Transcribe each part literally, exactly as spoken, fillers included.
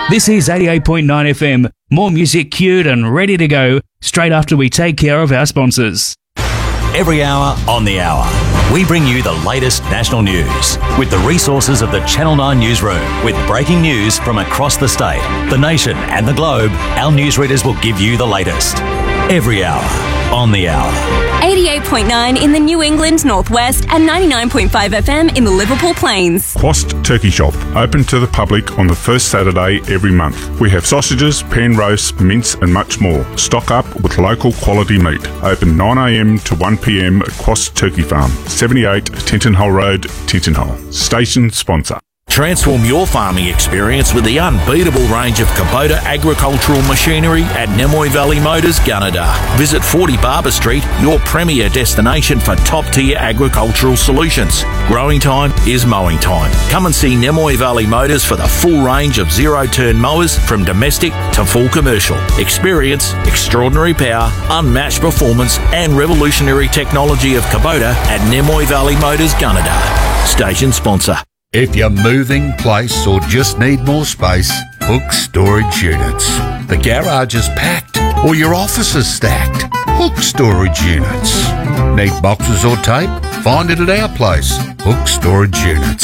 This is eighty-eight point nine F M. More music queued and ready to go straight after we take care of our sponsors. Every hour on the hour, we bring you the latest national news with the resources of the Channel nine newsroom. With breaking news from across the state, the nation and the globe, our newsreaders will give you the latest. Every hour on the hour. eighty-eight point nine in the New England Northwest and ninety-nine point five F M in the Liverpool Plains. Quast Turkey Shop, open to the public on the first Saturday every month. We have sausages, pan roasts, mince and much more. Stock up with local quality meat. Open nine a m to one p m at Quast Turkey Farm, seventy-eight Tintinhull Road, Tintinhull. Station sponsor. Transform your farming experience with the unbeatable range of Kubota agricultural machinery at Nemoy Valley Motors, Gunnedah. Visit forty Barber Street, your premier destination for top-tier agricultural solutions. Growing time is mowing time. Come and see Nemoy Valley Motors for the full range of zero-turn mowers from domestic to full commercial. Experience, extraordinary power, unmatched performance and revolutionary technology of Kubota at Nemoy Valley Motors, Gunnedah. Station sponsor. If you're moving, place or just need more space, Hook Storage Units. The garage is packed or your office is stacked. Hook Storage Units. Need boxes or tape? Find it at our place, Hook Storage Units.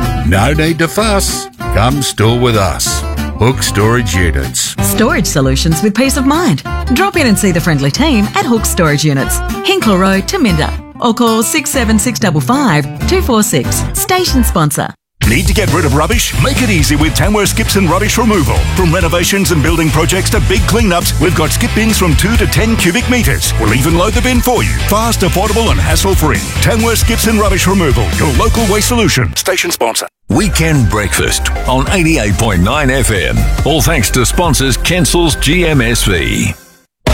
No need to fuss. Come store with us. Hook Storage Units. Storage solutions with peace of mind. Drop in and see the friendly team at Hook Storage Units, Hinkler Road, Taminda. Or call six seven six five five, two four six. Station sponsor. Need to get rid of rubbish? Make it easy with Tamworth Skipson Rubbish Removal. From renovations and building projects to big cleanups, we've got skip bins from two to ten cubic metres. We'll even load the bin for you. Fast, affordable and hassle-free. Tamworth Skipson Rubbish Removal, your local waste solution. Station sponsor. Weekend Breakfast on eighty-eight point nine F M. All thanks to sponsors Kensel's G M S V.